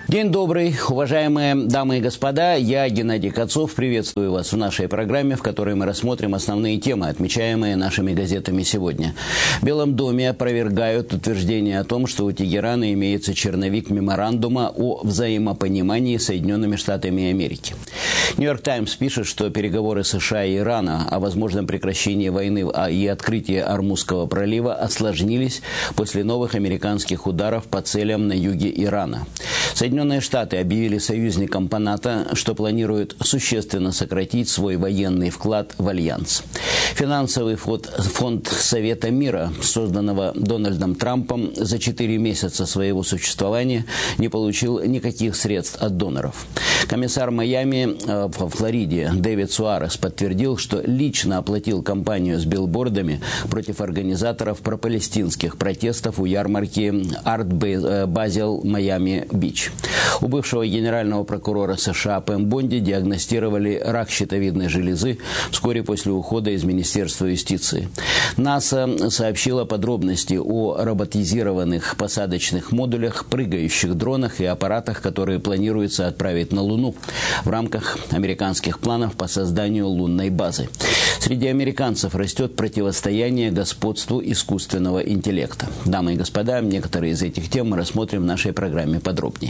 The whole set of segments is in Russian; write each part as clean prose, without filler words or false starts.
День добрый, уважаемые дамы и господа. Я, Геннадий Кацов, приветствую вас в нашей программе, в которой мы рассмотрим основные темы, отмечаемые нашими газетами сегодня. В Белом доме опровергают утверждение о том, что у Тегерана имеется черновик меморандума о взаимопонимании с Соединенными Штатами Америки. Нью-Йорк Таймс пишет, что переговоры США и Ирана о возможном прекращении войны и открытии Ормузского пролива осложнились после новых американских ударов по целям на юге Ирана. Соединенные Штаты объявили союзникам по НАТО, что планируют существенно сократить свой военный вклад в альянс. Финансовый фонд Совета мира, созданного Дональдом Трампом, за 4 месяца своего существования не получил никаких средств от доноров. Комиссар Майами в Флориде Дэвид Суарес подтвердил, что лично оплатил кампанию с билбордами против организаторов пропалестинских протестов у ярмарки Арт Базел Майами-Бич. У бывшего генерального прокурора США Пэм Бонди диагностировали рак щитовидной железы вскоре после ухода из Министерства юстиции. НАСА сообщила подробности о роботизированных посадочных модулях, прыгающих дронах и аппаратах, которые планируется отправить на Луну в рамках американских планов по созданию лунной базы. Среди американцев растет противостояние господству искусственного интеллекта. Дамы и господа, некоторые из этих тем мы рассмотрим в нашей программе подробнее.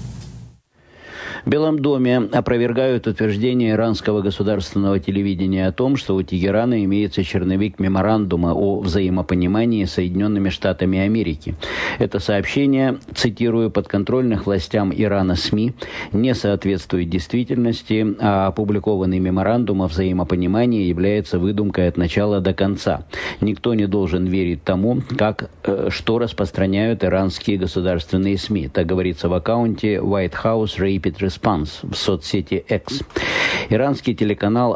В Белом доме опровергают утверждение иранского государственного телевидения о том, что у Тегерана имеется черновик меморандума о взаимопонимании с Соединенными Штатами Америки. Это сообщение, цитирую, подконтрольных властям Ирана СМИ, не соответствует действительности, а опубликованный меморандум о взаимопонимании является выдумкой от начала до конца. Никто не должен верить тому, что распространяют иранские государственные СМИ. Так говорится в аккаунте White House Rapid Response в соцсети X. Иранский телеканал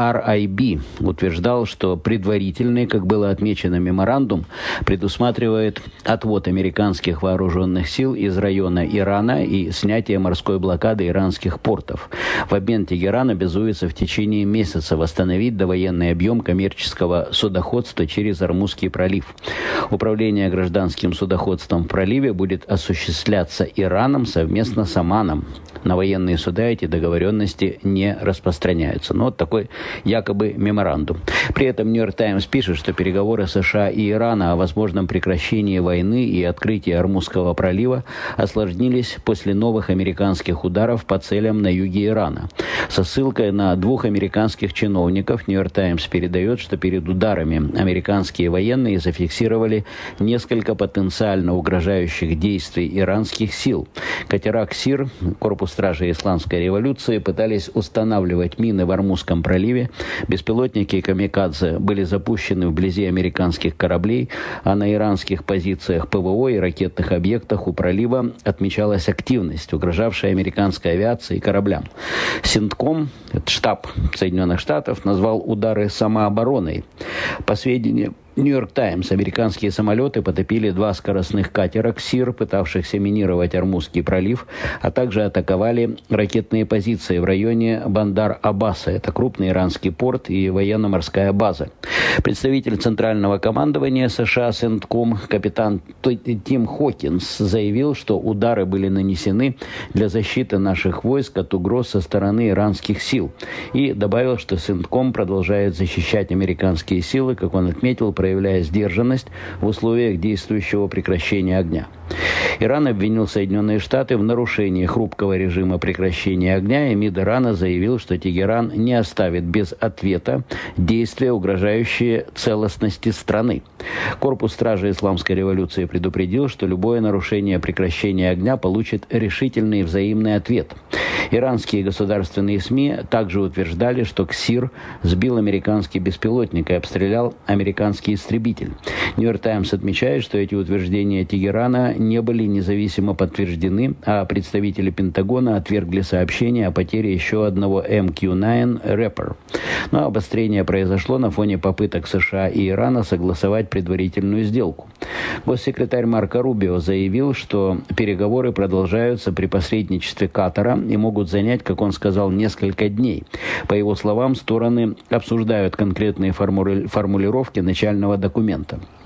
IRIB утверждал, что предварительный, как было отмечено, меморандум предусматривает отвод американских вооруженных сил из района Ирана и снятие морской блокады иранских портов. В обмен Тегеран обязуется в течение месяца восстановить довоенный объем коммерческого судоходства через Ормузский пролив. Управление гражданским судоходством в проливе будет осуществляться Ираном совместно с Оманом. На военные суда эти договоренности не распространяются. Но вот такой якобы меморандум. При этом Нью-Йорк Таймс пишет, что переговоры США и Ирана о возможном прекращении войны и открытии Ормузского пролива осложнились после новых американских ударов по целям на юге Ирана. Со ссылкой на 2 американских чиновников Нью-Йорк Таймс передает, что перед ударами американские военные зафиксировали несколько потенциально угрожающих действий иранских сил. Катера «Ксир», корпус стражи Исламской революции, пытались устанавливать мины в Ормузском проливе. Беспилотники «Камикадзе» были запущены вблизи американских кораблей, а на иранских позициях ПВО и ракетных объектах у пролива отмечалась активность, угрожавшая американской авиации и кораблям. Синтком, штаб Соединенных Штатов, назвал удары самообороной. По сведениям Нью-Йорк Таймс, американские самолеты потопили 2 скоростных катера «Ксир», пытавшихся минировать Ормузский пролив, а также атаковали ракетные позиции в районе Бандар-Аббаса. Это крупный иранский порт и военно-морская база. Представитель Центрального командования США «Сентком» капитан Тим Хокинс заявил, что удары были нанесены для защиты наших войск от угроз со стороны иранских сил. И добавил, что «Сентком» продолжает защищать американские силы, как он отметил, проявляя сдержанность в условиях действующего прекращения огня. Иран обвинил Соединенные Штаты в нарушении хрупкого режима прекращения огня, и МИД Ирана заявил, что Тегеран не оставит без ответа действия, угрожающие целостности страны. Корпус стражи Исламской революции предупредил, что любое нарушение прекращения огня получит решительный взаимный ответ. Иранские государственные СМИ также утверждали, что «Ксир» сбил американский беспилотник и обстрелял американский истребитель. Нью-Йорк Таймс отмечает, что эти утверждения Тегерана не были независимо подтверждены, а представители Пентагона отвергли сообщение о потере еще одного MQ-9 Reaper. Но обострение произошло на фоне попыток США и Ирана согласовать предварительную сделку. Госсекретарь Марко Рубио заявил, что переговоры продолжаются при посредничестве Катара и могут занять, как он сказал, несколько дней. По его словам, стороны обсуждают конкретные формулировки начального документа.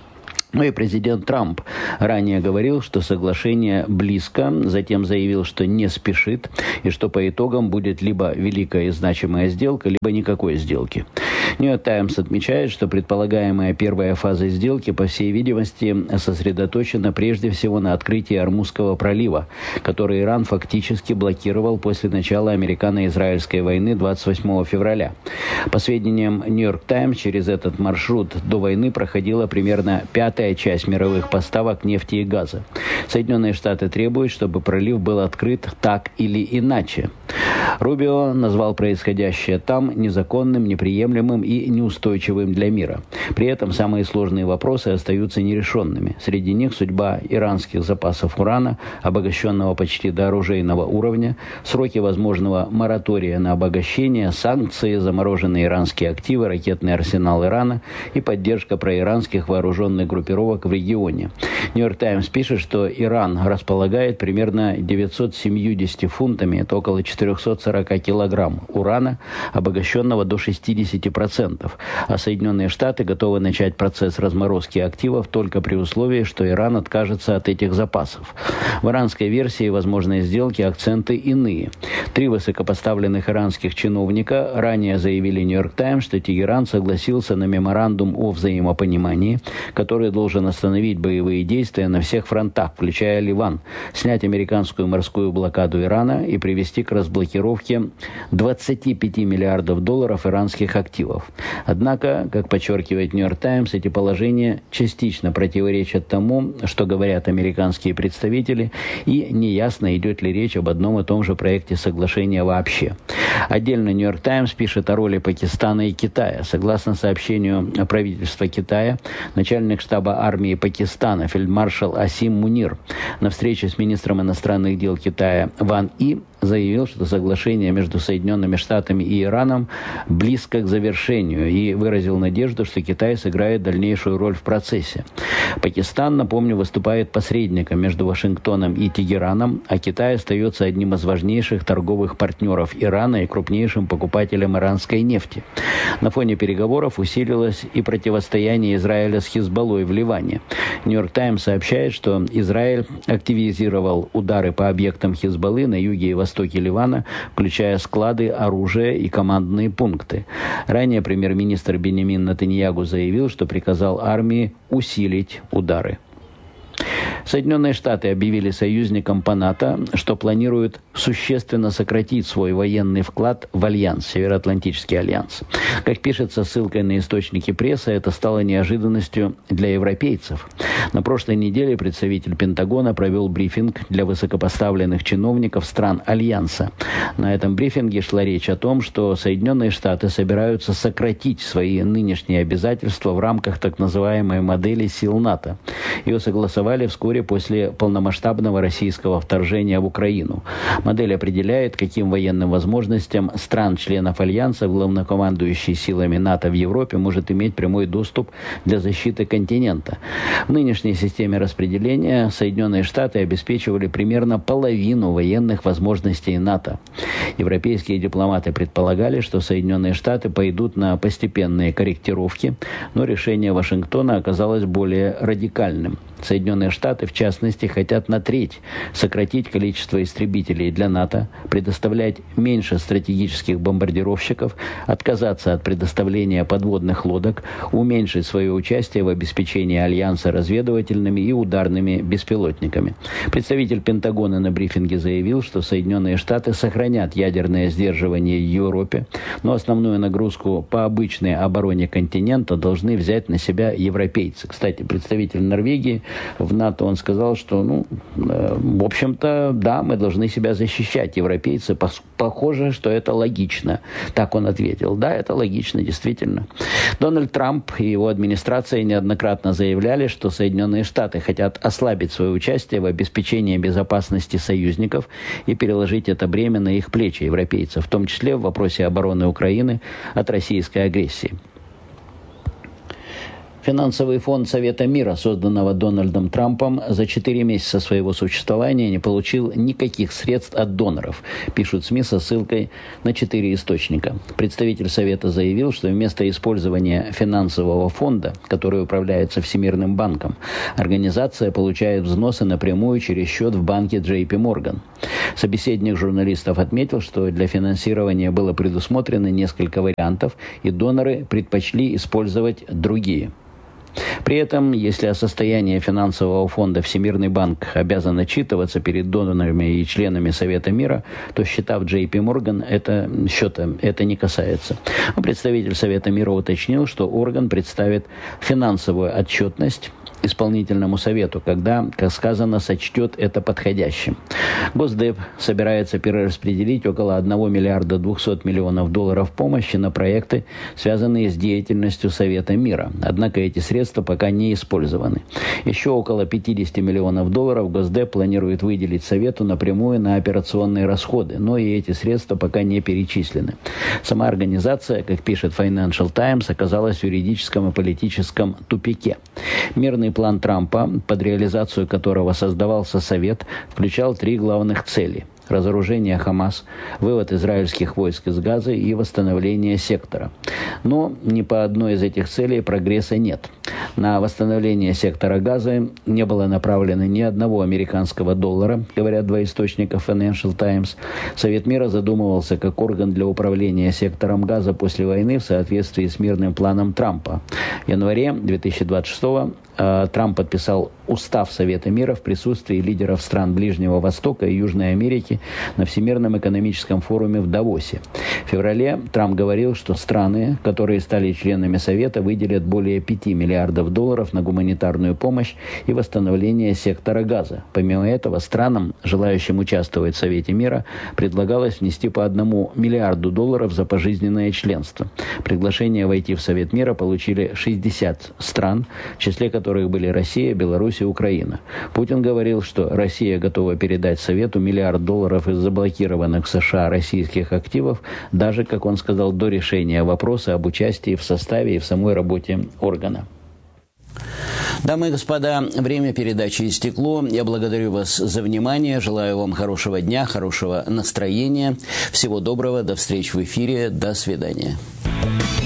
Ну и президент Трамп ранее говорил, что соглашение близко, затем заявил, что не спешит, и что по итогам будет либо великая и значимая сделка, либо никакой сделки. Нью-Йорк Таймс отмечает, что предполагаемая первая фаза сделки, по всей видимости, сосредоточена прежде всего на открытии Ормузского пролива, который Иран фактически блокировал после начала американо-израильской войны 28 февраля. По сведениям Нью-Йорк Таймс, через этот маршрут до войны проходила примерно пятая часть мировых поставок нефти и газа. Соединенные Штаты требуют, чтобы пролив был открыт так или иначе. Рубио назвал происходящее там незаконным, неприемлемым и неустойчивым для мира. При этом самые сложные вопросы остаются нерешенными. Среди них судьба иранских запасов урана, обогащенного почти до оружейного уровня, сроки возможного моратория на обогащение, санкции, замороженные иранские активы, ракетный арсенал Ирана и поддержка проиранских вооруженных группировок в регионе. Нью-Йорк Таймс пишет, что Иран располагает примерно 970 фунтами, это около 440 килограмм урана, обогащенного до 60%, а Соединенные Штаты готовы начать процесс разморозки активов только при условии, что Иран откажется от этих запасов. В иранской версии возможной сделки акценты иные. 3 высокопоставленных иранских чиновника ранее заявили Нью-Йорк Таймс, что Тегеран согласился на меморандум о взаимопонимании, который должен остановить боевые действия на всех фронтах, включая Ливан, снять американскую морскую блокаду Ирана и привести к разблокировке 25 миллиардов долларов иранских активов. Однако, как подчеркивает Нью-Йорк Таймс, эти положения частично противоречат тому, что говорят американские представители, и неясно, идет ли речь об одном и том же проекте соглашения вообще. Отдельно Нью-Йорк Таймс пишет о роли Пакистана и Китая. Согласно сообщению правительства Китая, начальник штаба армии Пакистана фельдмаршал Асим Мунир на встрече с министром иностранных дел Китая Ван И заявил, что соглашение между Соединенными Штатами и Ираном близко к завершению, и выразил надежду, что Китай сыграет дальнейшую роль в процессе. Пакистан, напомню, выступает посредником между Вашингтоном и Тегераном, а Китай остается одним из важнейших торговых партнеров Ирана и крупнейшим покупателем иранской нефти. На фоне переговоров усилилось и противостояние Израиля с Хизбаллой в Ливане. Нью-Йорк Таймс сообщает, что Израиль активизировал удары по объектам Хизбаллы на юге и востоке Ливана, включая склады, оружие и командные пункты. Ранее премьер-министр Биньямин Нетаньяху заявил, что приказал армии усилить удары. Соединенные Штаты объявили союзникам по НАТО, что планируют существенно сократить свой военный вклад в альянс, Североатлантический альянс. Как пишется ссылкой на источники прессы, это стало неожиданностью для европейцев. На прошлой неделе представитель Пентагона провел брифинг для высокопоставленных чиновников стран альянса. На этом брифинге шла речь о том, что Соединенные Штаты собираются сократить свои нынешние обязательства в рамках так называемой модели сил НАТО. Ее согласовали вскоре после полномасштабного российского вторжения в Украину. Модель определяет, каким военным возможностям стран-членов Альянса главнокомандующий силами НАТО в Европе может иметь прямой доступ для защиты континента. В нынешней системе распределения Соединенные Штаты обеспечивали примерно половину военных возможностей НАТО. Европейские дипломаты предполагали, что Соединенные Штаты пойдут на постепенные корректировки, но решение Вашингтона оказалось более радикальным. Соединенные Штаты, в частности, хотят на треть сократить количество истребителей для НАТО, предоставлять меньше стратегических бомбардировщиков, отказаться от предоставления подводных лодок, уменьшить свое участие в обеспечении Альянса разведывательными и ударными беспилотниками. Представитель Пентагона на брифинге заявил, что Соединенные Штаты сохранят ядерное сдерживание в Европе, но основную нагрузку по обычной обороне континента должны взять на себя европейцы. Кстати, представитель Норвегии в НАТО, он сказал, что, в общем-то, да, мы должны себя защищать. Европейцы, похоже, что это логично. Так он ответил. Да, это логично, действительно. Дональд Трамп и его администрация неоднократно заявляли, что Соединенные Штаты хотят ослабить свое участие в обеспечении безопасности союзников и переложить это бремя на их плечи, европейцев, в том числе в вопросе обороны Украины от российской агрессии. Финансовый фонд Совета мира, созданного Дональдом Трампом, за 4 месяца своего существования не получил никаких средств от доноров, пишут СМИ со ссылкой на 4 источника. Представитель Совета заявил, что вместо использования финансового фонда, который управляется Всемирным банком, организация получает взносы напрямую через счет в банке JP Morgan. Собеседник журналистов отметил, что для финансирования было предусмотрено несколько вариантов, и доноры предпочли использовать другие. При этом, если о состоянии финансового фонда Всемирный банк обязан отчитываться перед донорами и членами Совета мира, то счета в JP Morgan это не касается. Представитель Совета мира уточнил, что орган представит финансовую отчетность исполнительному совету, когда, как сказано, сочтет это подходящим. Госдеп собирается перераспределить около 1 миллиарда 200 миллионов долларов помощи на проекты, связанные с деятельностью Совета мира. Однако эти средства пока не использованы. Еще около 50 миллионов долларов Госдеп планирует выделить Совету напрямую на операционные расходы, но и эти средства пока не перечислены. Сама организация, как пишет Financial Times, оказалась в юридическом и политическом тупике. Мирный план Трампа, под реализацию которого создавался Совет, включал 3 главных цели: разоружение Хамас, вывод израильских войск из Газы и восстановление сектора. Но ни по одной из этих целей прогресса нет. На восстановление сектора Газы не было направлено ни одного американского доллара, говорят 2 источника Financial Times. Совет мира задумывался как орган для управления сектором Газа после войны в соответствии с мирным планом Трампа. В январе 2026 Трамп подписал устав Совета мира в присутствии лидеров стран Ближнего Востока и Южной Америки на Всемирном экономическом форуме в Давосе. В феврале Трамп говорил, что страны, которые стали членами Совета, выделят более 5 миллиардов долларов на гуманитарную помощь и восстановление сектора Газа. Помимо этого, странам, желающим участвовать в Совете мира, предлагалось внести по 1 миллиарду долларов за пожизненное членство. Приглашение войти в Совет мира получили 60 стран, в числе которых были Россия, Беларусь и Украина. Путин говорил, что Россия готова передать Совету $1 миллиард из заблокированных в США российских активов, даже, как он сказал, до решения вопроса об участии в составе и в самой работе органа. Дамы и господа, время передачи истекло. Я благодарю вас за внимание. Желаю вам хорошего дня, хорошего настроения. Всего доброго. До встречи в эфире. До свидания.